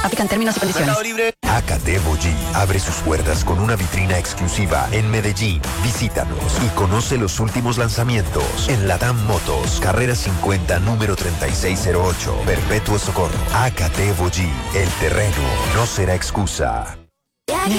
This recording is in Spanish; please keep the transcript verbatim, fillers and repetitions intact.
Aplican términos y condiciones. A K T Volley abre sus puertas con una vitrina exclusiva en Medellín. Visítanos y conoce los últimos lanzamientos en Latam Motos, carrera cincuenta, número treinta y seis cero ocho, Perpetuo Socorro. A K T Volley, el terreno no será excusa.